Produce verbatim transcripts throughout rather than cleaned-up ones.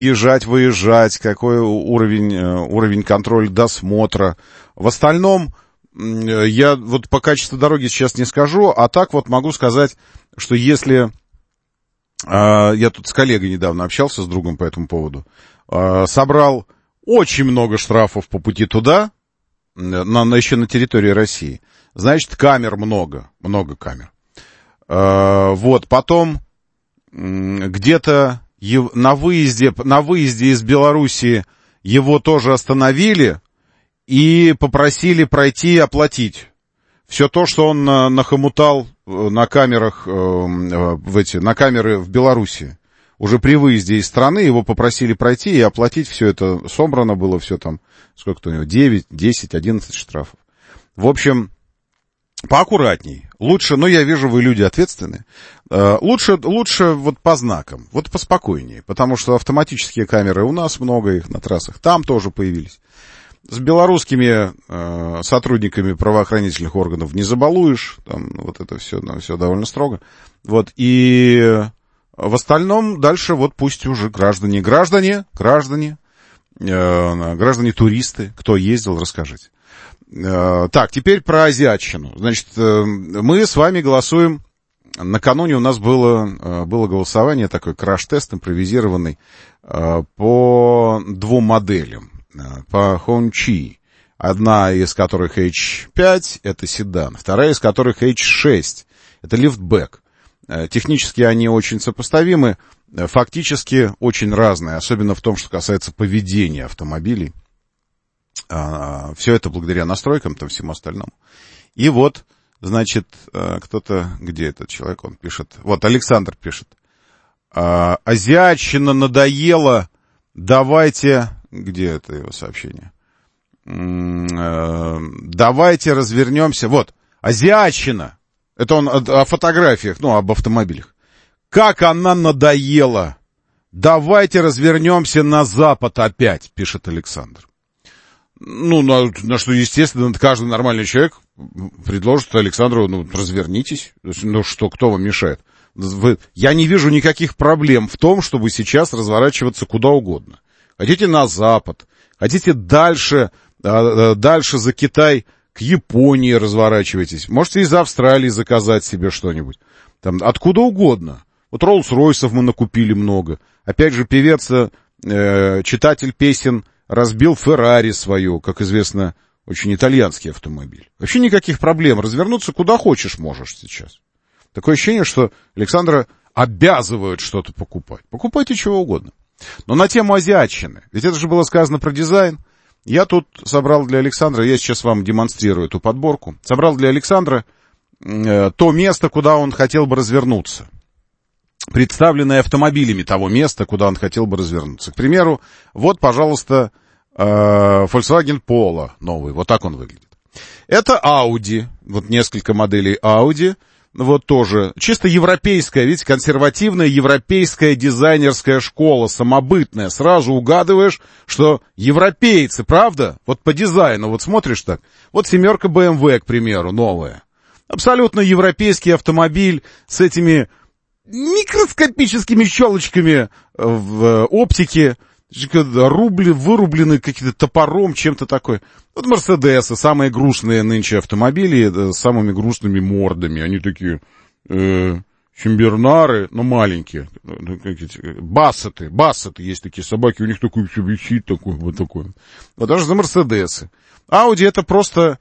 езжать, выезжать, какой уровень, уровень контроля досмотра. В остальном, я вот по качеству дороги сейчас не скажу, а так вот могу сказать, что если... Я тут с коллегой недавно общался, с другом по этому поводу. Собрал очень много штрафов по пути туда, на, на, еще на территории России. Значит, камер много, много камер. Вот, потом где-то на выезде, на выезде из Белоруссии его тоже остановили и попросили пройти и оплатить. Все то, что он нахомутал на камерах, в эти, на камеры в Белоруссии. Уже при выезде из страны его попросили пройти и оплатить все это. Собрано было все там, сколько-то у него, девять, десять, одиннадцать штрафов. В общем, поаккуратней. Лучше, ну, я вижу, вы люди ответственные. Лучше, лучше вот по знакам, вот поспокойнее. Потому что автоматические камеры у нас много, их на трассах, там тоже появились. С белорусскими э, сотрудниками правоохранительных органов не забалуешь, там вот это все, ну, все довольно строго. Вот, и в остальном дальше вот пусть уже граждане, граждане, граждане, э, граждане-туристы, кто ездил, расскажите. Э, так, теперь про азиатчину. Значит, э, мы с вами голосуем, накануне у нас было, э, было голосование, такой краш-тест импровизированный э, по двум моделям. По Hongqi, одна из которых эйч пять, это седан, вторая из которых эйч шесть, это лифтбэк. Технически они очень сопоставимы, фактически очень разные, особенно в том, что касается поведения автомобилей. Все это благодаря настройкам, там всему остальному. И вот, значит, кто-то, где этот человек, он пишет, вот Александр пишет, азиатчина надоела, давайте... Где это его сообщение? Давайте развернемся. Вот, азиатчина. Это он о, о фотографиях, ну, об автомобилях. Как она надоела. Давайте развернемся на запад опять, пишет Александр. Ну, на, на что, естественно, каждый нормальный человек предложит Александру, ну, развернитесь. Ну, что, кто вам мешает? Вы, я не вижу никаких проблем в том, чтобы сейчас разворачиваться куда угодно. Хотите на запад, хотите дальше, дальше за Китай, к Японии разворачивайтесь. Можете из Австралии заказать себе что-нибудь. Там, откуда угодно. Вот Роллс-Ройсов мы накупили много. Опять же, певец, э, читатель песен разбил Феррари свою, как известно, очень итальянский автомобиль. Вообще никаких проблем. Развернуться куда хочешь можешь сейчас. Такое ощущение, что Александра обязывают что-то покупать. Покупайте чего угодно. Но на тему азиатчины, ведь это же было сказано про дизайн. Я тут собрал для Александра, я сейчас вам демонстрирую эту подборку, собрал для Александра э, то место, куда он хотел бы развернуться. Представленное автомобилями того места, куда он хотел бы развернуться. К примеру, вот, пожалуйста, э, Volkswagen Polo новый, вот так он выглядит. Это Audi, вот несколько моделей Audi. Вот тоже чисто европейская, видите, консервативная европейская дизайнерская школа, самобытная. Сразу угадываешь, что европейцы, правда? Вот по дизайну, вот смотришь так. Вот семерка бэ эм вэ, к примеру, новая. Абсолютно европейский автомобиль с этими микроскопическими щелочками в оптике. Рубли, вырублены какие-то топором, чем-то такое. Вот Мерседесы, самые грустные нынче автомобили, с самыми грустными мордами. Они такие, э, Симбернары, но маленькие. Бассеты, бассеты есть такие собаки, у них такой все висит, такой, вот такой. Вот даже за Мерседесы. Ауди это просто,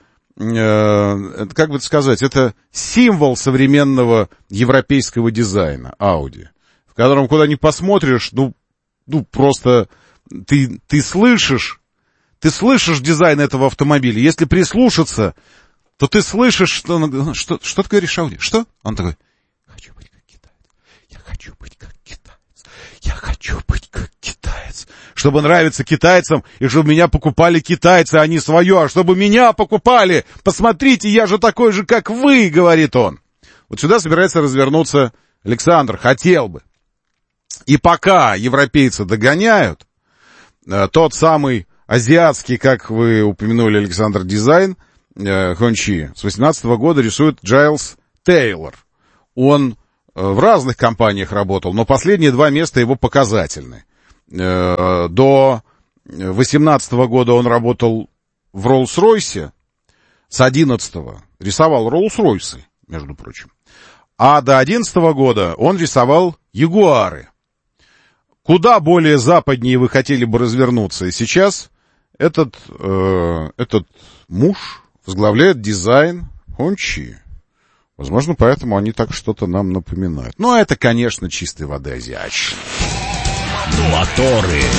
э, как бы сказать, это символ современного европейского дизайна, Ауди. В котором, куда ни посмотришь, ну, ну просто... Ты, ты слышишь, ты слышишь дизайн этого автомобиля. Если прислушаться, то ты слышишь, что... Что, что ты говоришь, Ауди? Что? Он такой, хочу быть как китаец. Я хочу быть как китаец. Я хочу быть как китаец. Чтобы нравиться китайцам, и чтобы меня покупали китайцы, а не свое, а чтобы меня покупали. Посмотрите, я же такой же, как вы, говорит он. Вот сюда собирается развернуться Александр. Хотел бы. И пока европейцы догоняют, тот самый азиатский, как вы упомянули, Александр, дизайн Hongqi с восемнадцатого года рисует Джайлс Тейлор. Он в разных компаниях работал, но последние два места его показательны. э, до восемнадцатого года он работал в Роллс-Ройсе, с одиннадцатого рисовал Роллс-Ройсы, между прочим. А до одиннадцатого года он рисовал Ягуары. Куда более западнее вы хотели бы развернуться. И сейчас этот, э, этот муж возглавляет дизайн Хончи. Возможно, поэтому они так что-то нам напоминают. Но это, конечно, чистой воды азиатчина. Моторы.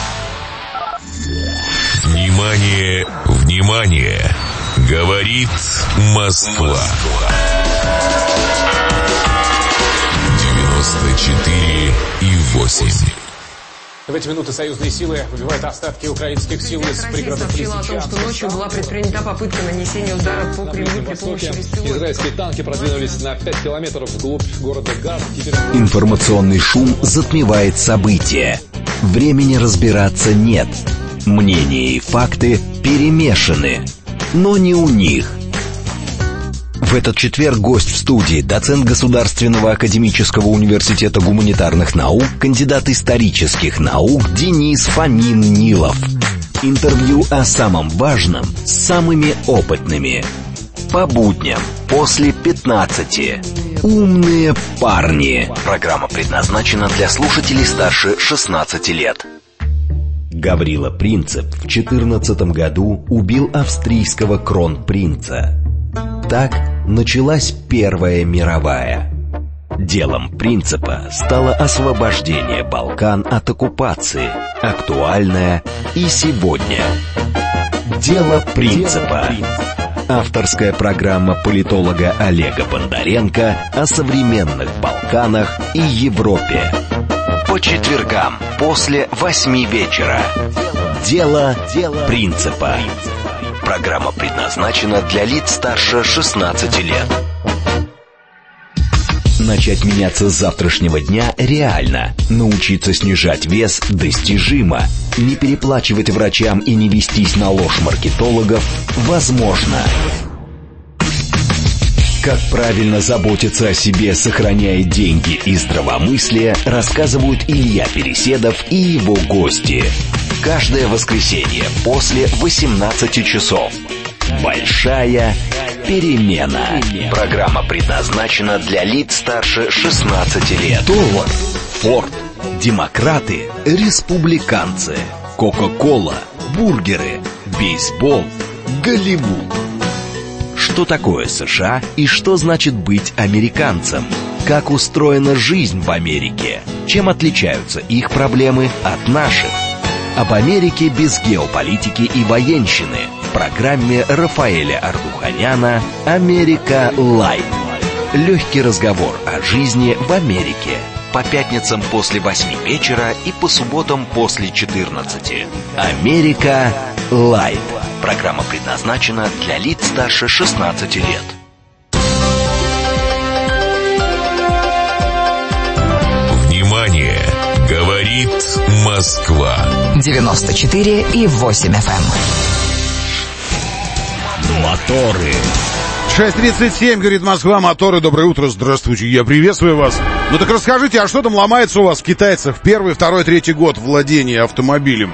Внимание, внимание! Говорит Москва. девяносто четыре и восемь. В эти минуты союзные силы выбивают остатки украинских сил из пригородов Россия сообщила о том, что ночью была предпринята попытка нанесения удара по Кремлю при помощи беспилотников. Израильские танки продвинулись на пять километров вглубь города Газа. Теперь... Информационный шум затмевает события. Времени разбираться нет. Мнения и факты перемешаны. Но не у них. В этот четверг гость в студии, доцент Государственного академического университета гуманитарных наук, кандидат исторических наук Денис Фомин-Нилов. Интервью о самом важном с самыми опытными. По будням после пятнадцати. Умные парни. Программа предназначена для слушателей старше шестнадцати лет. Гаврила Принцип в четырнадцатом году убил австрийского кронпринца. Так началась Первая мировая. Делом Принципа стало освобождение Балкан от оккупации, актуальное и сегодня. Дело Принципа. Авторская программа политолога Олега Бондаренко о современных Балканах и Европе. По четвергам после восьми вечера. Дело Принципа. Программа предназначена для лиц старше шестнадцати лет. Начать меняться с завтрашнего дня реально. Научиться снижать вес достижимо. Не переплачивать врачам и не вестись на ложь маркетологов возможно. Как правильно заботиться о себе, сохраняя деньги и здравомыслие, рассказывают Илья Переседов и его гости. Каждое воскресенье после восемнадцати часов. Большая перемена. Программа предназначена для лиц старше шестнадцати лет. Доллар, Форд, демократы, республиканцы, Кока-кола, бургеры, бейсбол, Голливуд. Что такое США и что значит быть американцем? Как устроена жизнь в Америке? Чем отличаются их проблемы от наших? Об Америке без геополитики и военщины в программе Рафаэля Ардуханяна «Америка Лайт». Легкий разговор о жизни в Америке. По пятницам после восьми вечера и по субботам после четырнадцати. «Америка Лайт». Программа предназначена для лиц старше шестнадцати лет. Внимание! Говорит Москва. девяносто четыре и восемь эф эм. Моторы. шесть тридцать семь, говорит Москва, моторы, доброе утро, здравствуйте, я приветствую вас. Ну так расскажите, а что там ломается у вас, китайцев, первый, второй, третий год владения автомобилем?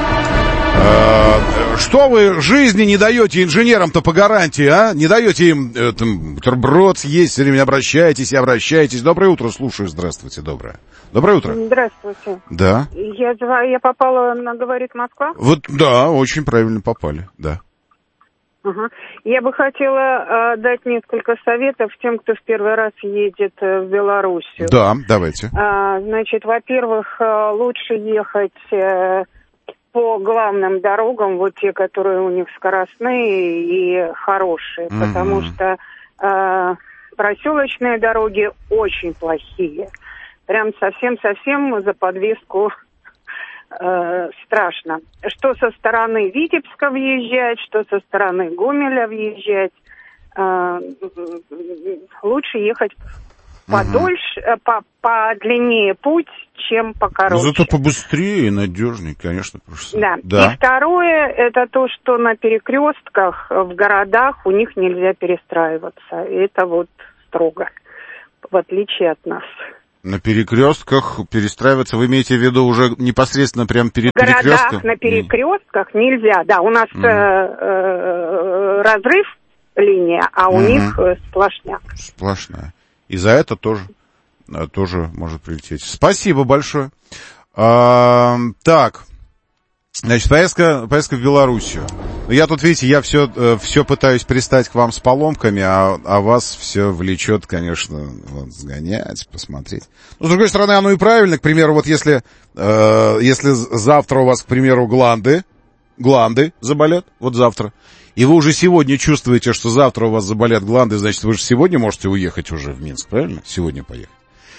Что вы жизни не даете инженерам-то по гарантии, а? Не даете им э, там, бутерброд съесть, все время обращаетесь и обращаетесь. Доброе утро, слушаю, здравствуйте, доброе. Доброе утро. Здравствуйте. Да. Я, я попала на «Говорит Москва». Вот, да, очень правильно попали, да. Угу. Я бы хотела э, дать несколько советов тем, кто в первый раз едет э, в Белоруссию. Да, давайте. А, значит, во-первых, э, лучше ехать э, по главным дорогам, вот те, которые у них скоростные и хорошие, mm-hmm. потому что э, проселочные дороги очень плохие. Прям совсем-совсем за подвеску э, страшно. Что со стороны Витебска въезжать, что со стороны Гомеля въезжать, э, лучше ехать подольше, угу. по, подлиннее путь, чем покороче. Зато побыстрее и надежнее, конечно. Да. да. И второе, это то, что на перекрестках в городах у них нельзя перестраиваться. Это вот строго, в отличие от нас. На перекрестках перестраиваться, вы имеете в виду уже непосредственно прямо перед в городах перекрестком? На перекрестках mm. нельзя, да, у нас mm. э, э, разрыв линия, а у mm-hmm. них э, сплошняк. Сплошная. И за это тоже, тоже может прилететь. Спасибо большое. А, так, значит, поездка, поездка в Белоруссию. Я тут, видите, я все, все пытаюсь пристать к вам с поломками, а, а вас все влечет, конечно, вот, сгонять, посмотреть. Но, с другой стороны, оно и правильно. К примеру, вот если, э, если завтра у вас, к примеру, гланды, гланды заболят, вот завтра, и вы уже сегодня чувствуете, что завтра у вас заболят гланды, значит, вы же сегодня можете уехать уже в Минск, правильно? Сегодня поехать.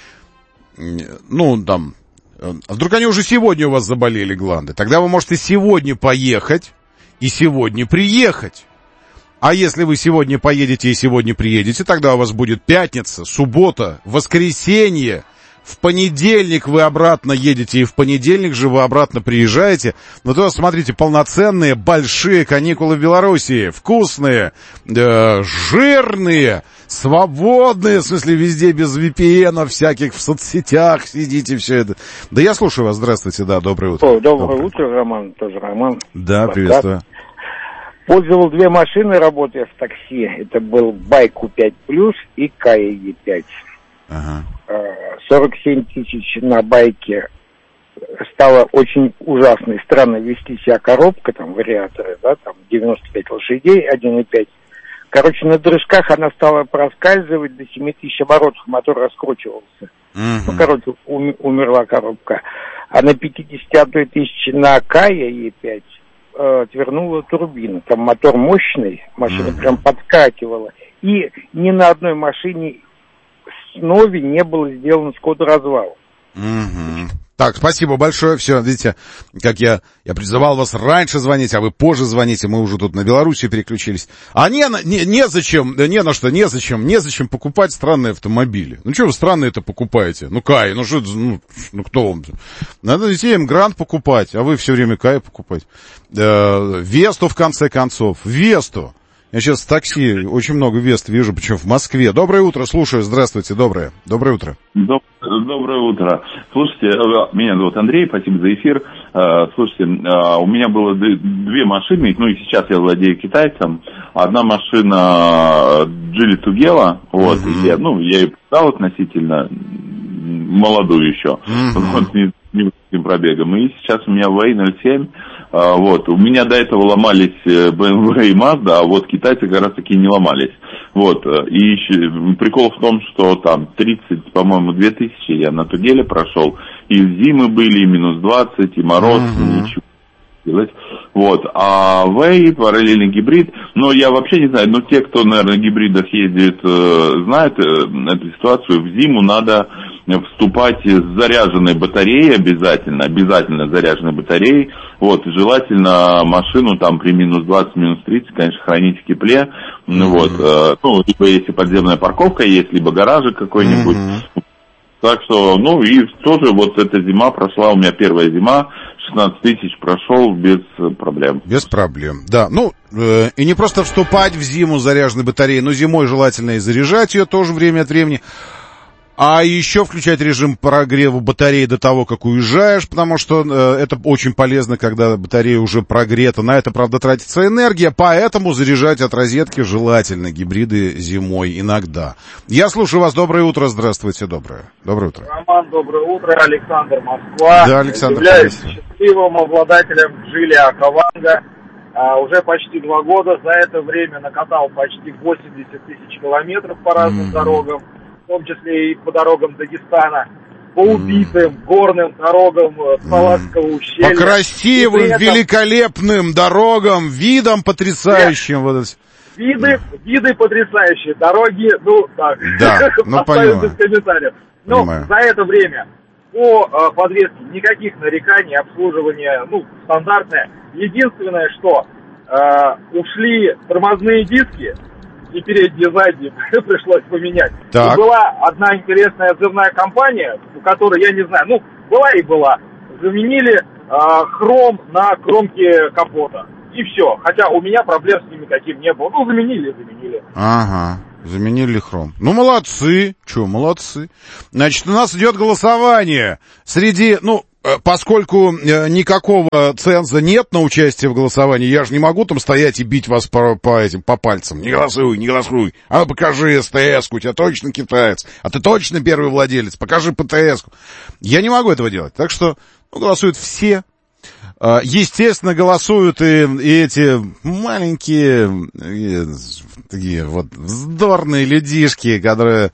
Ну, там, а вдруг они уже сегодня у вас заболели гланды, тогда вы можете сегодня поехать, и сегодня приехать. А если вы сегодня поедете и сегодня приедете, тогда у вас будет пятница, суббота, воскресенье. В понедельник вы обратно едете, и в понедельник же вы обратно приезжаете. Ну, то, смотрите, полноценные, большие каникулы в Белоруссии. Вкусные, э, жирные, свободные, в смысле, везде без ви пи эн, всяких в соцсетях сидите, все это. Да я слушаю вас, здравствуйте, да, доброе утро. О, доброе, доброе утро, Роман, тоже Роман. Да, приветствую. Пользовал две машины, работая в такси. Это был Байку пять плюс и Кая Е пять. Ага. сорок семь тысяч на байке. Стало очень ужасно и странно вести себя коробка, там, вариаторы, да, там, девяносто пять лошадей, один и пять. Короче, на дрыжках она стала проскальзывать до семи тысяч оборотов, мотор раскручивался. Uh-huh. Ну, короче, ум, умерла коробка. А на пятьдесят одной тысячи на Кая Е пять э, отвернула турбина. Там мотор мощный, машина uh-huh. прям подскакивала. И ни на одной машине с Нови не было сделано скоторазвал. Uh-huh. Так, спасибо большое. Все, видите, как я, я призывал вас раньше звонить, а вы позже звоните. Мы уже тут на Белоруссию переключились. А не, не, незачем, не на что, незачем, незачем покупать странные автомобили. Ну, что вы странные это покупаете? Ну, Кай, ну, что, ну, ну, кто вам? Надо идти им Грант покупать, а вы все время Кай покупать. Э, Весту, в конце концов. Весту. Я сейчас в такси очень много Вест вижу, причем в Москве. Доброе утро, слушаю, здравствуйте, доброе. Доброе утро. Доб- Доброе утро. Слушайте, меня зовут Андрей, спасибо за эфир. Слушайте, у меня было две машины, ну и сейчас я владею китайцем. Одна машина Geely Tugela, вот, uh-huh. я, ну, я ее продал относительно молодую еще, uh-huh. вот, не, не высоким пробегом. И сейчас у меня Вэй ноль семь. Вот, у меня до этого ломались бэ эм вэ и Mazda, а вот китайцы как раз таки не ломались. Вот, и еще, прикол в том, что там тридцать, по-моему, две тысячи я на Тугеле прошел, и зимы были, и минус двадцать, и мороз, uh-huh. ничего делать. Вот, а Вэй, параллельный гибрид, но я вообще не знаю, но те, кто, наверное, на гибридах ездит, знают эту ситуацию, в зиму надо вступать с заряженной батареей обязательно, обязательно заряженной батареей, вот, и желательно машину там при минус двадцать, минус тридцать, конечно, хранить в тепле, mm-hmm. вот, э, ну, либо если подземная парковка есть, либо гаражик какой-нибудь, mm-hmm. так что, ну, и тоже вот эта зима прошла, у меня первая зима, шестнадцать тысяч прошел без проблем. Без проблем, да, ну, э, и не просто вступать в зиму с заряженной батареей, но зимой желательно и заряжать ее тоже время от времени. А еще включать режим прогрева батареи до того, как уезжаешь, потому что э, это очень полезно, когда батарея уже прогрета. На это, правда, тратится энергия, поэтому заряжать от розетки желательно гибриды зимой иногда. Я слушаю вас. Доброе утро. Здравствуйте. Доброе. Доброе утро. Роман, доброе утро. Александр, Москва. Да, Александр. Являюсь счастливым обладателем Geely Акаванга. А, уже почти два года. За это время накатал почти восемьдесят тысяч километров по разным mm-hmm. дорогам, в том числе и по дорогам Дагестана, по убитым mm. горным дорогам Салатского ущелья. По красивым, этом... великолепным дорогам, видам потрясающим. Вот это... Виды, виды потрясающие, дороги, ну так, да, ну, оставим без комментариев. Но понимаю. За это время по э, подвеске никаких нареканий, обслуживание, ну, стандартное. Единственное, что э, ушли тормозные диски, и передние, и задние пришлось поменять. И была одна интересная отзывная компания, у которой, я не знаю, ну, была и была, заменили э, хром на кромке капота. И все. Хотя у меня проблем с ними таким не было. Ну, заменили, заменили. Ага. Заменили хром. Ну, молодцы. Че, молодцы. Значит, у нас идет голосование. Среди, ну, поскольку никакого ценза нет на участие в голосовании, я же не могу там стоять и бить вас по, по этим, по пальцам. Не голосуй, не голосуй. А покажи СТС-ку, у тебя точно китаец. А ты точно первый владелец. Покажи ПТС-ку. Я не могу этого делать. Так что, ну, голосуют все. Естественно, голосуют и, и эти маленькие, и, такие вот вздорные людишки, которые...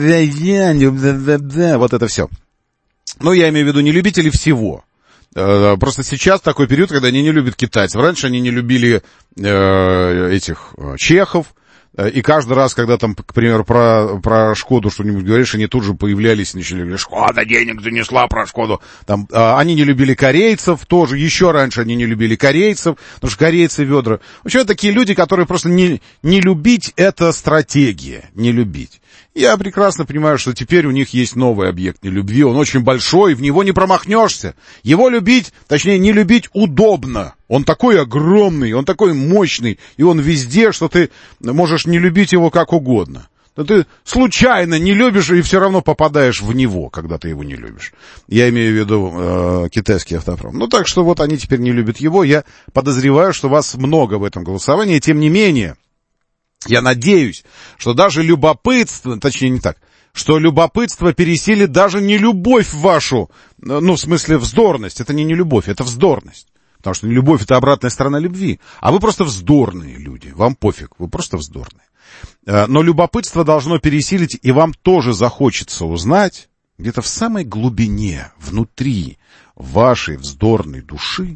Вот это все. Ну, я имею в виду не любители всего. Просто сейчас такой период, когда они не любят китайцев. Раньше они не любили э, этих чехов. И каждый раз, когда там, к примеру, про, про Шкоду что-нибудь говоришь, они тут же появлялись и начали говорить: Шкода денег занесла про Шкоду. Там, а, они не любили корейцев тоже, еще раньше они не любили корейцев, потому что корейцы ведра. В общем, такие люди, которые просто не, не любить — это стратегия, не любить. Я прекрасно понимаю, что теперь у них есть новый объект нелюбви, он очень большой, в него не промахнешься. Его любить, точнее, не любить удобно. Он такой огромный, он такой мощный, и он везде, что ты можешь не любить его как угодно. Но ты случайно не любишь и все равно попадаешь в него, когда ты его не любишь. Я имею в виду э, китайский автопром. Ну, так что вот они теперь не любят его. Я подозреваю, что вас много в этом голосовании. Тем не менее, я надеюсь, что даже любопытство, точнее не так, что любопытство пересилит даже не любовь вашу, ну, в смысле вздорность. Это не нелюбовь, это вздорность. Потому что любовь — это обратная сторона любви. А вы просто вздорные люди. Вам пофиг, вы просто вздорные. Но любопытство должно пересилить, и вам тоже захочется узнать, где-то в самой глубине, внутри вашей вздорной души,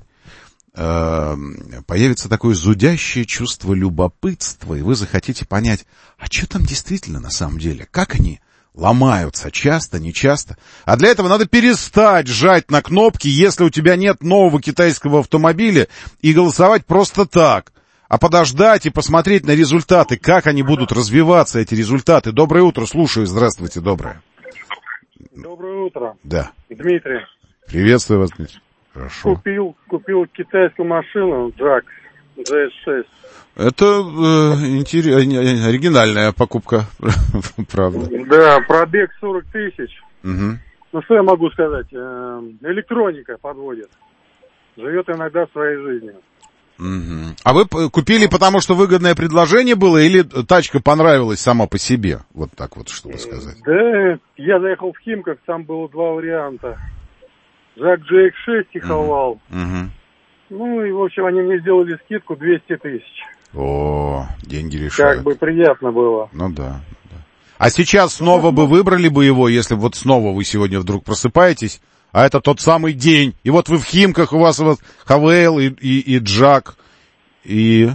появится такое зудящее чувство любопытства, и вы захотите понять, а что там действительно на самом деле? Как они ломаются часто, нечасто. А для этого надо перестать жать на кнопки, если у тебя нет нового китайского автомобиля, и голосовать просто так, а подождать и посмотреть на результаты, как они будут развиваться, эти результаты. Доброе утро, слушаю. Здравствуйте, доброе. Доброе утро. Да. Дмитрий. Приветствую вас, Дмитрий. Хорошо. Купил, купил китайскую машину, джак, джей эс шесть. Это э, интерес, оригинальная покупка, правда. Да, пробег сорок тысяч. Угу. Ну, что я могу сказать? Электроника подводит. Живет иногда своей жизнью. Угу. А вы купили, потому что выгодное предложение было, или тачка понравилась сама по себе? Вот так вот, чтобы сказать. Да, я заехал в Химках, там было два варианта. джак джей икс шесть и Хавал. Угу. Ну, и, в общем, они мне сделали скидку двести тысяч. О, деньги решают. Как бы приятно было. Ну да, да. А сейчас снова бы выбрали бы его, если вот снова вы сегодня вдруг просыпаетесь, а это тот самый день, и вот вы в Химках, у вас вот Хавейл и, и, и Джак, и...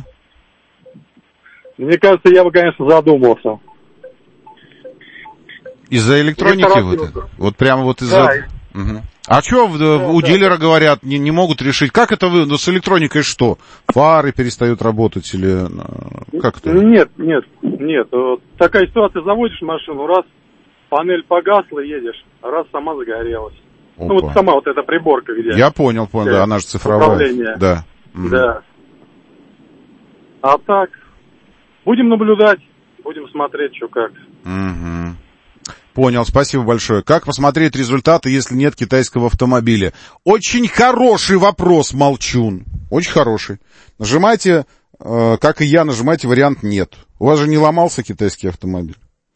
Мне кажется, я бы, конечно, задумался. Из-за электроники вот это? Вот прямо вот из-за... Да. Угу. А что да, у да. дилера говорят, не, не могут решить? Как это вы, ну, с электроникой что? Фары перестают работать или как это? Нет, нет, нет. Вот такая ситуация, заводишь машину, раз панель погасла, едешь, раз сама загорелась. Опа. Ну вот сама вот эта приборка, где. Я понял, понял, да, она же цифровая. Управление. Да. Да. А так, будем наблюдать, будем смотреть, что как. Угу. Понял, спасибо большое. Как посмотреть результаты, если нет китайского автомобиля? Очень хороший вопрос, Молчун. Очень хороший. Нажимайте, э, как и я, нажимайте вариант «нет». У вас же не ломался китайский автомобиль?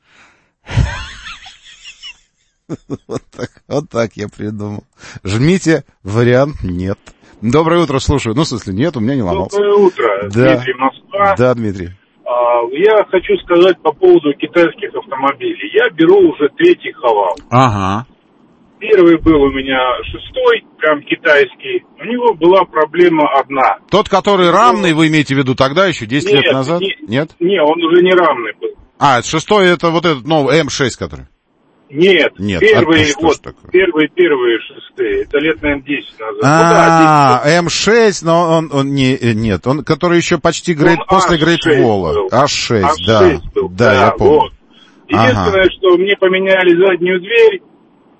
Вот так, вот так я придумал. Жмите вариант «нет». Доброе утро, слушаю. Ну, в смысле, нет, у меня не ломался. Доброе утро, да. Дмитрий, Москва. Да, Дмитрий. Я хочу сказать по поводу китайских автомобилей. Я беру уже третий Хавал. Ага. Первый был у меня шестой, прям китайский. У него была проблема одна. Тот, который рамный, вы имеете в виду тогда, еще десять нет, лет назад? Не, Нет? Не, он уже не рамный был. А, это шестой, это вот этот новый эм шесть, который? Нет, Нет. первые, а вот, первые, первые шестые. Это лет, наверное, десять назад. А, ну, да, эм шесть, но он, он не, нет, он, который еще почти грейд, после Грейт Вола. аш шесть, да. Был, да, да, я помню. Вот. Единственное, ага. что мне поменяли заднюю дверь,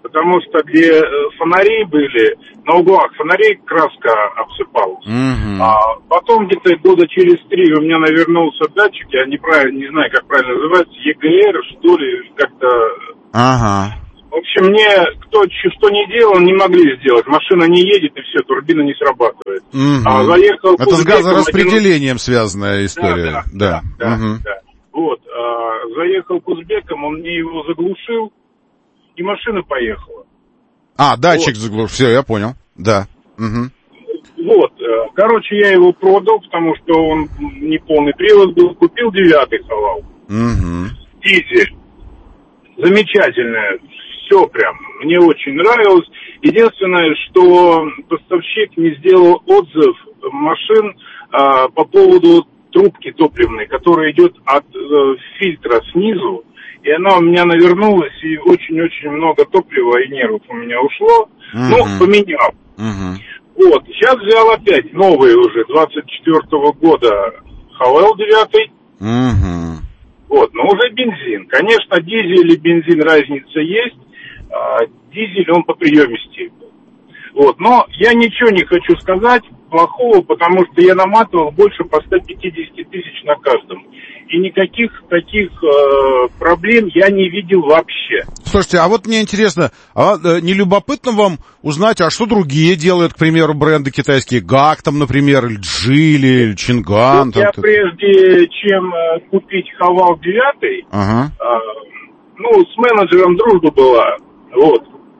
Потому что где фонари были, на углах фонарей краска обсыпалась. Mm-hmm. А потом где-то года через три у меня навернулся датчик, я неправильно, не знаю, как правильно называется, и гэ эр, что ли, как-то... Ага. В общем, мне кто что не делал, не могли сделать. Машина не едет, и все, турбина не срабатывает. Mm-hmm. А заехал... Это с газораспределением один... связанная история. Да, да, да. да, mm-hmm. да. Вот, а, заехал к узбекам, он мне его заглушил, и машина поехала. А, датчик вот. Заглушил, все, я понял, да. Угу. Вот, короче, я его продал, потому что он не полный привод был, купил девятый Хавал. Угу. Дизель. Замечательное, все прям, мне очень нравилось. Единственное, что поставщик не сделал отзыв машин а, по поводу трубки топливной, которая идет от э, фильтра снизу. И она у меня навернулась, и очень-очень много топлива и нервов у меня ушло. Uh-huh. Ну, поменял. Uh-huh. Вот, сейчас взял опять новый уже, двадцать четвёртого года Хавал девятый. Uh-huh. Вот, но уже бензин. Конечно, дизель и бензин разница есть. А, дизель, он по приемисти. Вот, но я ничего не хочу сказать плохого, потому что я наматывал больше по сто пятьдесят тысяч на каждом. И никаких таких э, проблем я не видел вообще. Слушайте, а вот мне интересно, а э, не любопытно вам узнать, а что другие делают, к примеру, бренды китайские, гак там, например, или Джили, или Чинган? Вот я там, прежде чем э, купить Хавал девятый, ага. э, ну, с менеджером дружба была, вот.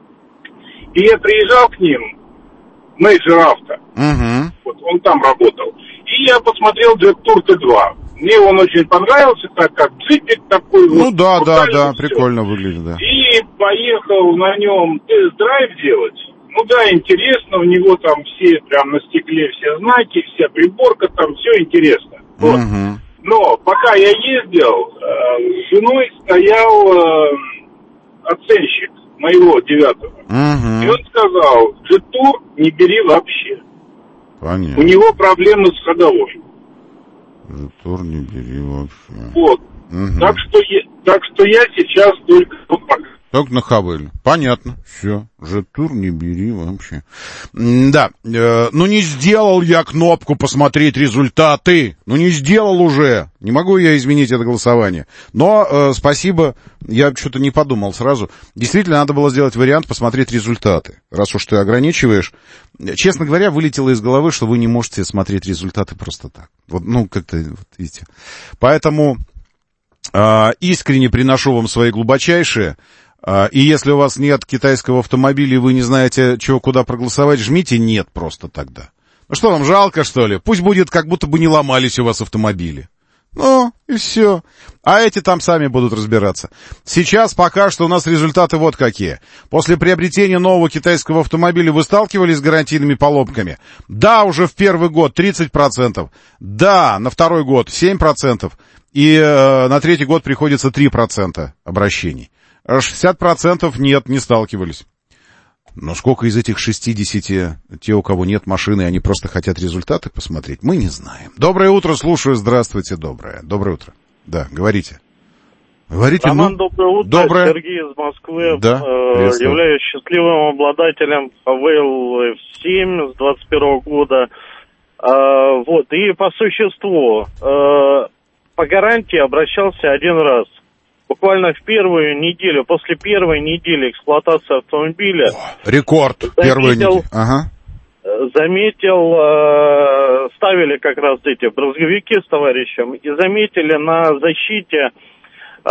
И я приезжал к ним, менеджер авто, угу. вот, он там работал. И я посмотрел Jetour тэ два. Мне он очень понравился, так как джипик такой. Ну вот, да, да, да, все. прикольно выглядит, да. И поехал на нем тест-драйв делать. Ну да, интересно, у него там все, прям на стекле все знаки, вся приборка, там все интересно. Вот. Угу. Но пока я ездил, с женой стоял оценщик моего девятого. Угу. И он сказал, Jetour не бери вообще. Понятно. У него проблемы с ходовой. Jetour не бери вообще. Вот. Угу. Так что, я, так что я сейчас только... Только на Хавеле. Понятно. Все. Jetour не бери вообще. Да. Э, ну не сделал я кнопку посмотреть результаты. Ну не сделал уже. Не могу я изменить это голосование. Но э, спасибо. Я что-то не подумал сразу. Действительно, надо было сделать вариант посмотреть результаты. Раз уж ты ограничиваешь. Честно говоря, вылетело из головы, что вы не можете смотреть результаты просто так. Вот, ну, как-то, вот видите. Поэтому э, искренне приношу вам свои глубочайшие. И если у вас нет китайского автомобиля, и вы не знаете, чего, куда проголосовать, жмите «нет» просто тогда. Ну что, вам жалко, что ли? Пусть будет, как будто бы не ломались у вас автомобили. Ну, и все. А эти там сами будут разбираться. Сейчас пока что у нас результаты вот какие. После приобретения нового китайского автомобиля вы сталкивались с гарантийными поломками? Да, уже в первый год тридцать процентов. Да, на второй год семь процентов. И э, на третий год приходится три процента обращений. шестьдесят процентов нет, не сталкивались. Но сколько из этих шестидесяти, те, у кого нет машины, они просто хотят результаты посмотреть, мы не знаем. Доброе утро, слушаю, здравствуйте, доброе. Доброе утро. Да, говорите. Говорите, Роман, ну, доброе утро, доброе. Сергей из Москвы. Да, э, являюсь счастливым обладателем Хавейл эф семь с двадцать первого года. Э, вот, и по существу, э, по гарантии обращался один раз. Буквально в первую неделю, после первой недели эксплуатации автомобиля... Рекорд, заметил, первую неделю. Ага. Заметил, э, ставили как раз эти брызговики с товарищем, и заметили на защите, э,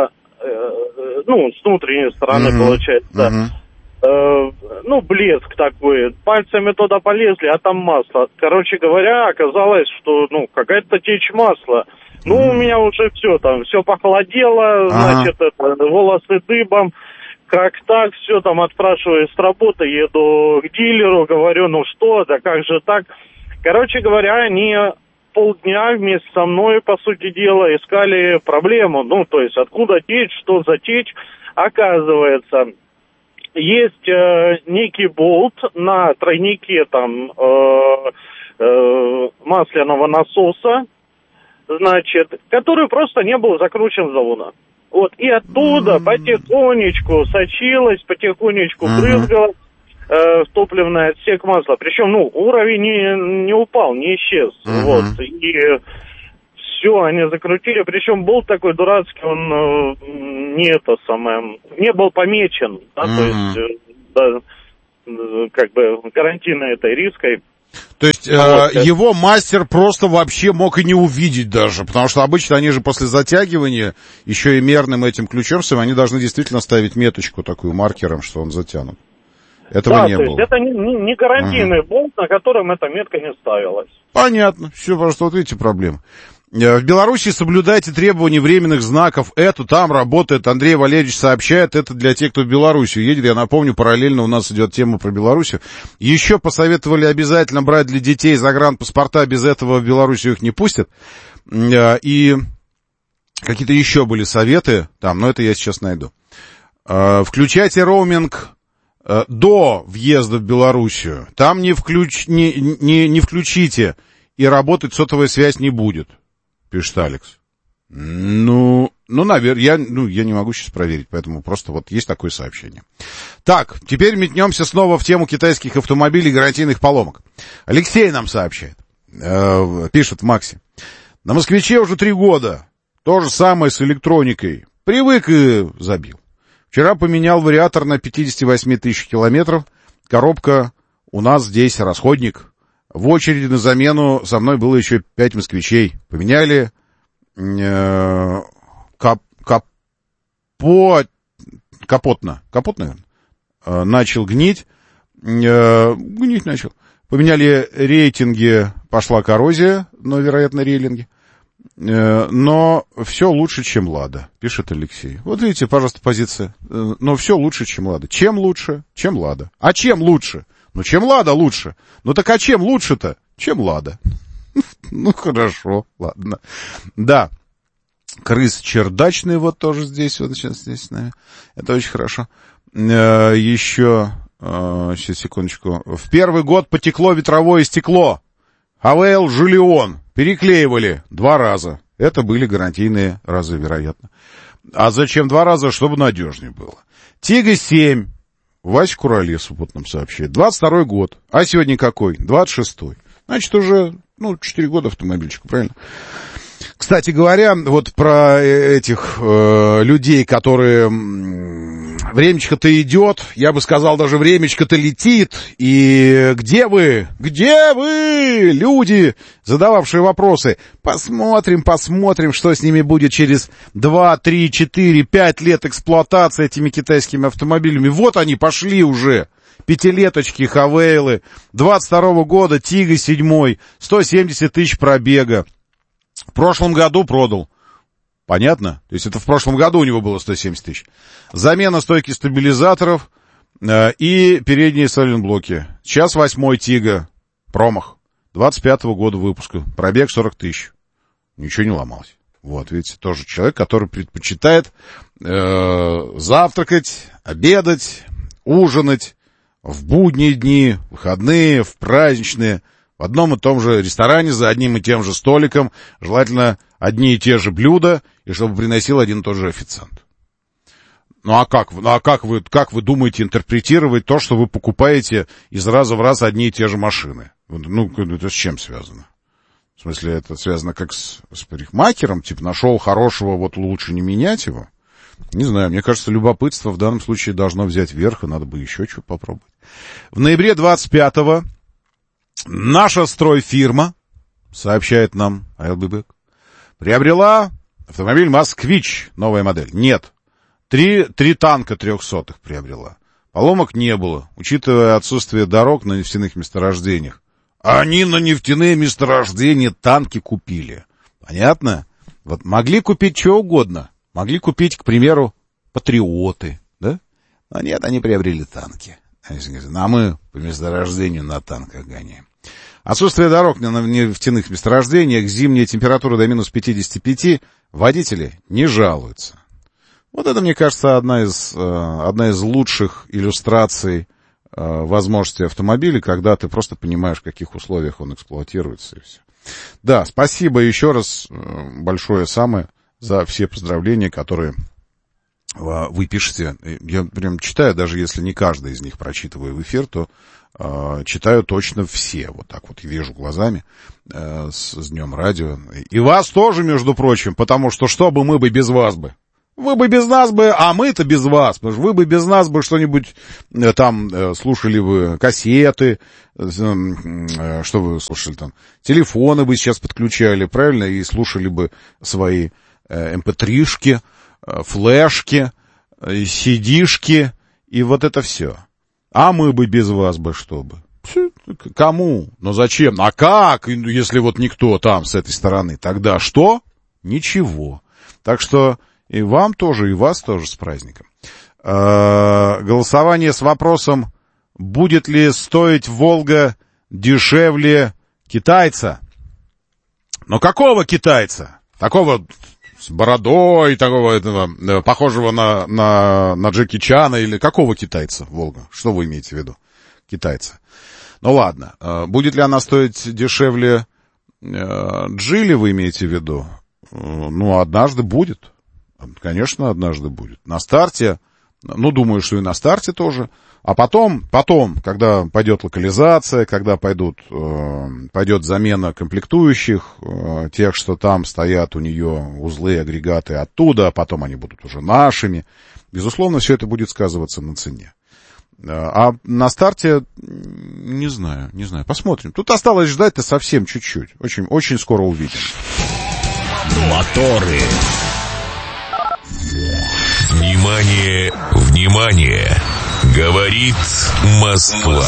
э, ну, с внутренней стороны, uh-huh, получается, uh-huh. э, ну, блеск такой. Пальцами туда полезли, а там масло. Короче говоря, оказалось, что, ну, какая-то течь масла. Ну, у меня уже все там, все похолодело, ага. значит, это, волосы дыбом, как так, все там отпрашиваю с работы, еду к дилеру, говорю, ну что, да как же так. Короче говоря, они полдня вместе со мной, по сути дела, искали проблему, ну, то есть, откуда течь, что за течь. Оказывается, есть э, некий болт на тройнике там э, э, масляного насоса, значит, который просто не был закручен с завода. Вот, и оттуда потихонечку сочилась, потихонечку брызгала э, в топливный отсек масла. Причем, ну, уровень не, не упал, не исчез. Uh-huh. Вот, и все, они закрутили. Причем болт такой дурацкий, он э, не это самое, не был помечен, да, uh-huh. то есть, э, да, как бы гарантийной этой риской. То есть э, вот, его мастер просто вообще мог и не увидеть даже, потому что обычно они же после затягивания еще и мерным этим ключом своим, они должны действительно ставить меточку такую маркером, что он затянут. Этого да, не то было. Есть это не, не гарантийный uh-huh. болт, на котором эта метка не ставилась. Понятно, все, просто вот видите проблемы. В Беларуси соблюдайте требования временных знаков. Это там работает. Андрей Валерьевич сообщает. Это для тех, кто в Белоруссию едет. Я напомню, параллельно у нас идет тема про Белоруссию. Еще посоветовали обязательно брать для детей загранпаспорта. Без этого в Белоруссию их не пустят. И какие-то еще были советы там, но это я сейчас найду. Включайте роуминг до въезда в Белоруссию. Там не, включ... не, не, не включите, и работать сотовая связь не будет. Пишет Алекс. Ну, ну, наверное, я, ну, я не могу сейчас проверить, поэтому просто вот есть такое сообщение. Так, теперь метнемся снова в тему китайских автомобилей и гарантийных поломок. Алексей нам сообщает, э, пишет в Максе. На «Москвиче» уже три года. То же самое с электроникой. Привык и забил. Вчера поменял вариатор на пятьдесят восемь тысяч километров. Коробка у нас здесь расходник. В очереди на замену со мной было еще пять москвичей. Поменяли э, кап, капот, капотно, капот, наверное, э, начал гнить, э, гнить начал. Поменяли рейтинги, пошла коррозия, но, вероятно, рейлинги. Э, но все лучше, чем «Лада», пишет Алексей. Вот видите, пожалуйста, позиция. Э, но все лучше, чем «Лада». Чем лучше, чем «Лада». А чем лучше? Ну, чем «Лада» лучше? Ну, так а чем лучше-то? Чем «Лада». Ну, хорошо, ладно. Да. Крыс чердачный вот тоже здесь, вот сейчас здесь с нами. Это очень хорошо. Э, еще, э, сейчас, секундочку. В первый год потекло ветровое стекло. АВЛ «Жулион». Переклеивали два раза. Это были гарантийные разы, вероятно. А зачем два раза? Чтобы надежнее было. Тига семь. Вася Куролесов вот нам сообщает. двадцать второй год. А сегодня какой? двадцать шестой. Значит, уже, ну, четыре года автомобильчику, правильно? Кстати говоря, вот про этих э, людей, которые... Времечко-то идет, я бы сказал, даже времечко-то летит. И где вы? Где вы, люди, задававшие вопросы? Посмотрим, посмотрим, что с ними будет через два, три, четыре, пять лет эксплуатации этими китайскими автомобилями. Вот они пошли уже. Пятилеточки, хавейлы. двадцать второго года, Тига семь, сто семьдесят тысяч пробега. В прошлом году продал. Понятно? То есть это в прошлом году у него было сто семьдесят тысяч. Замена стойки стабилизаторов э, и передние сайлентблоки. Сейчас восьмой Тига. Промах. двадцать пятого года выпуска. Пробег сорок тысяч. Ничего не ломалось. Вот, видите, тоже человек, который предпочитает э, завтракать, обедать, ужинать в будние дни, выходные, в праздничные. В одном и том же ресторане, за одним и тем же столиком, желательно одни и те же блюда, и чтобы приносил один и тот же официант. Ну а как, ну, а как вы, как вы думаете интерпретировать то, что вы покупаете из раза в раз одни и те же машины? Ну, это с чем связано? В смысле, это связано как с, с парикмахером, типа нашел хорошего, вот лучше не менять его? Не знаю, мне кажется, любопытство в данном случае должно взять верх, и надо бы еще что-то попробовать. В ноябре двадцать пятого наша стройфирма, сообщает нам АЛББэк, приобрела автомобиль «Москвич», новая модель. Нет, три, три танка трехсотых приобрела. Поломок не было, учитывая отсутствие дорог на нефтяных месторождениях. Они на нефтяные месторождения танки купили. Понятно? Вот могли купить что угодно. Могли купить, к примеру, патриоты, да? Но нет, они приобрели танки. А мы по месторождению на танках гоняем. Отсутствие дорог на нефтяных месторождениях, зимняя температура до минус пятьдесят пять, водители не жалуются. Вот это, мне кажется, одна из, одна из лучших иллюстраций возможности автомобиля, когда ты просто понимаешь, в каких условиях он эксплуатируется, и все. Да, спасибо еще раз большое самое за все поздравления, которые вы пишете, я прям читаю, даже если не каждый из них прочитываю в эфир, то э, читаю точно все, вот так вот вижу глазами э, с, с Днем Радио. И вас тоже, между прочим, потому что что бы мы бы без вас бы? Вы бы без нас бы, а мы-то без вас, потому что вы бы без нас бы что-нибудь э, там э, слушали бы кассеты, э, э, что вы слушали там, телефоны бы сейчас подключали, правильно, и слушали бы свои э, эм пэ три-шки, флешки, сидишки и вот это все. А мы бы без вас бы что бы? Кому? Но зачем? А как, если вот никто там с этой стороны? Тогда что? Ничего. Так что и вам тоже, и вас тоже с праздником. Голосование с вопросом, будет ли стоить Волга дешевле китайца? Но какого китайца? Такого... с бородой, такого этого, похожего на, на, на Джеки Чана, или какого китайца, Волга? Что вы имеете в виду? Китайца. Ну ладно, будет ли она стоить дешевле Джили, вы имеете в виду? Ну, однажды будет. Конечно, однажды будет. На старте, ну, думаю, что и на старте тоже. А потом, потом, когда пойдет локализация, когда пойдут, э, пойдет замена комплектующих, э, тех, что там стоят у нее узлы, агрегаты оттуда, а потом они будут уже нашими, безусловно, все это будет сказываться на цене. А на старте, не знаю, не знаю, посмотрим. Тут осталось ждать-то совсем чуть-чуть. Очень, очень скоро увидим. Моторы. Внимание, внимание! Говорит Москва.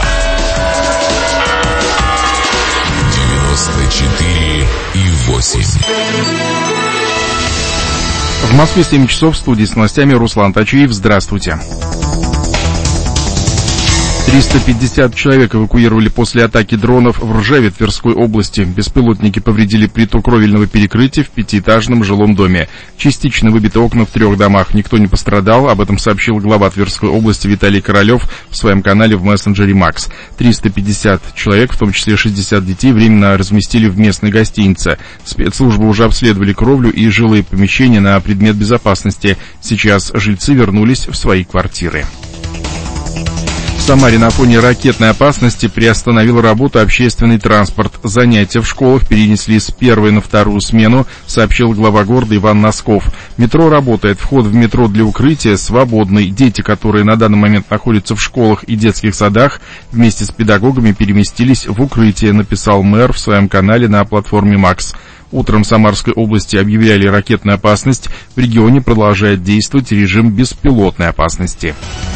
девяносто четыре и восемь. В Москве семь часов, в студии с новостями Руслан Тачиев. Здравствуйте. триста пятьдесят человек эвакуировали после атаки дронов в Ржеве Тверской области. Беспилотники повредили плиту кровельного перекрытия в пятиэтажном жилом доме. Частично выбиты окна в трех домах. Никто не пострадал. Об этом сообщил глава Тверской области Виталий Королев в своем канале в мессенджере Макс. триста пятьдесят человек, в том числе шестьдесят детей, временно разместили в местной гостинице. Спецслужбы уже обследовали кровлю и жилые помещения на предмет безопасности. Сейчас жильцы вернулись в свои квартиры. В Самаре на фоне ракетной опасности приостановил работу общественный транспорт. Занятия в школах перенесли с первой на вторую смену, сообщил глава города Иван Носков. Метро работает. Вход в метро для укрытия свободный. Дети, которые на данный момент находятся в школах и детских садах, вместе с педагогами переместились в укрытие, написал мэр в своем канале на платформе Макс. Утром в Самарской области объявляли ракетную опасность. В регионе продолжает действовать режим беспилотной опасности.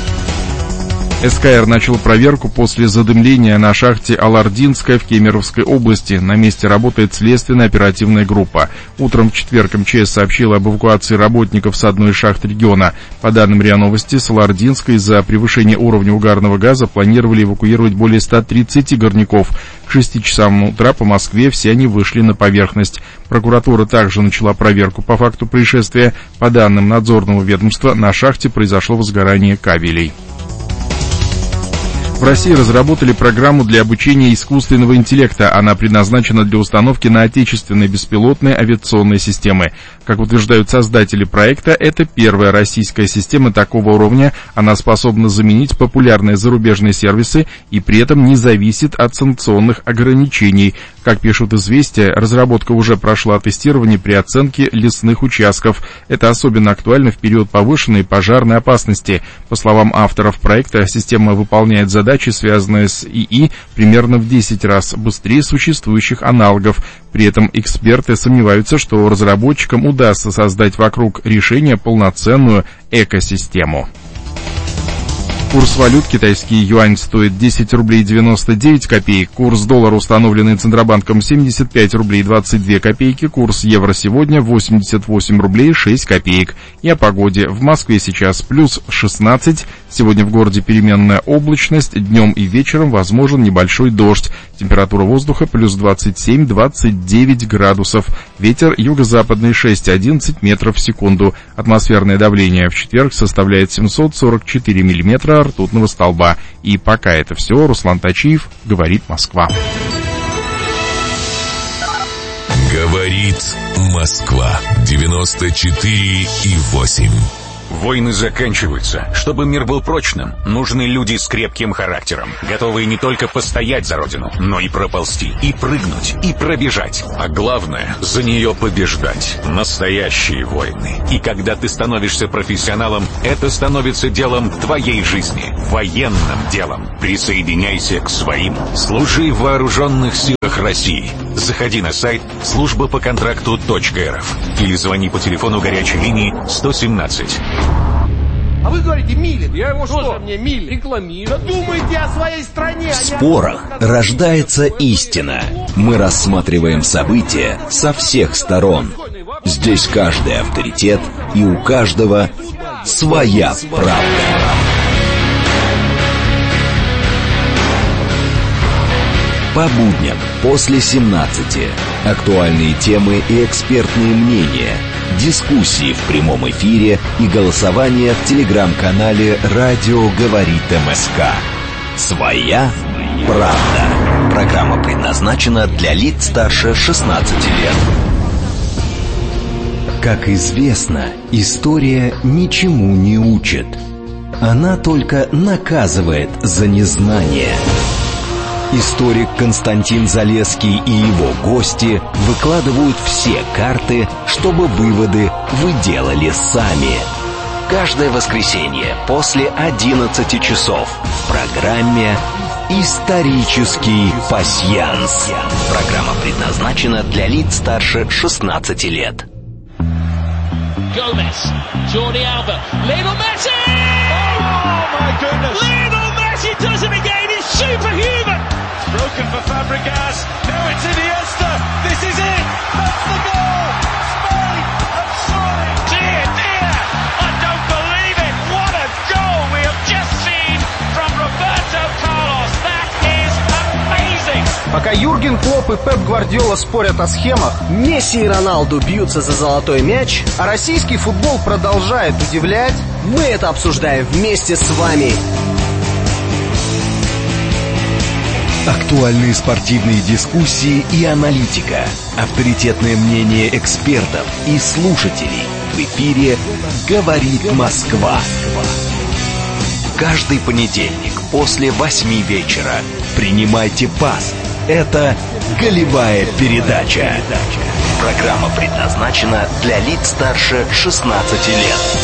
СКР начал проверку после задымления на шахте Алардинская в Кемеровской области. На месте работает следственная оперативная группа. Утром в четверг МЧС сообщила об эвакуации работников с одной из шахт региона. По данным РИА Новости, с Алардинской из-за превышения уровня угарного газа планировали эвакуировать более ста тридцати горняков. К шести часам утра по Москве все они вышли на поверхность. Прокуратура также начала проверку по факту происшествия. По данным надзорного ведомства, на шахте произошло возгорание кабелей. В России разработали программу для обучения искусственного интеллекта. Она предназначена для установки на отечественные беспилотные авиационные системы. Как утверждают создатели проекта, это первая российская система такого уровня. Она способна заменить популярные зарубежные сервисы и при этом не зависит от санкционных ограничений. Как пишут «Известия», разработка уже прошла тестирование при оценке лесных участков. Это особенно актуально в период повышенной пожарной опасности. По словам авторов проекта, система выполняет задачи, связанные с ИИ, примерно в десять раз быстрее существующих аналогов. При этом эксперты сомневаются, что разработчикам удастся создать вокруг решения полноценную экосистему. Курс валют: китайский юань стоит десять рублей девяносто девять копеек, курс доллара, установленный Центробанком, семьдесят пять рублей двадцать две копейки, курс евро сегодня восемьдесят восемь рублей шесть копеек. И о погоде. В Москве сейчас плюс шестнадцать, сегодня в городе переменная облачность, днем и вечером возможен небольшой дождь. Температура воздуха плюс двадцать семь - двадцать девять градусов, ветер юго-западный шесть - одиннадцать метров в секунду. Атмосферное давление в четверг составляет семьсот сорок четыре миллиметра ртутного столба. И пока это все. Руслан Тачиев, говорит Москва. Говорит Москва. девяносто четыре и восемь. Войны заканчиваются. Чтобы мир был прочным, нужны люди с крепким характером, готовые не только постоять за родину, но и проползти, и прыгнуть, и пробежать. А главное, за нее побеждать. Настоящие войны. И когда ты становишься профессионалом, это становится делом твоей жизни. Военным делом. Присоединяйся к своим. Служи в вооруженных силах России. Заходи на сайт служба по контракту точка эр эф или звони по телефону горячей линии сто семнадцать. А вы говорите, Милин. Я его что? Мне Милин. Рекламирую. Думайте о своей стране. В спорах рождается истина. Мы рассматриваем события со всех сторон. Здесь каждый авторитет, и у каждого своя правда. По будням после семнадцати. Актуальные темы и экспертные мнения. Дискуссии в прямом эфире и голосование в телеграм-канале «Радио говорит МСК». Своя правда. Программа предназначена для лиц старше шестнадцати лет. Как известно, история ничему не учит. Она только наказывает за незнание. Историк Константин Залесский и его гости выкладывают все карты, чтобы выводы вы делали сами. Каждое воскресенье после одиннадцати часов в программе «Исторический пасьянс». Программа предназначена для лиц старше шестнадцати лет. Gomez, Jordi Alba, Lionel Messi! Oh my goodness! Lionel Messi does it again, he's superhuman! Broken for Fabregas, now it's Iniesta, this is it, that's the goal! Spain have scored! Dear, dear, I don't believe it, what a goal we have just seen from Roberto Carlos, that is amazing! Пока Юрген Клопп и Пеп Гвардиола спорят о схемах, Месси и Роналду бьются за золотой мяч, а российский футбол продолжает удивлять, мы это обсуждаем вместе с вами. Актуальные спортивные дискуссии и аналитика. Авторитетное мнение экспертов и слушателей. В эфире «Говорит Москва». Каждый понедельник после восьми вечера принимайте пас. Это «Голевая передача». Программа предназначена для лиц старше шестнадцати лет.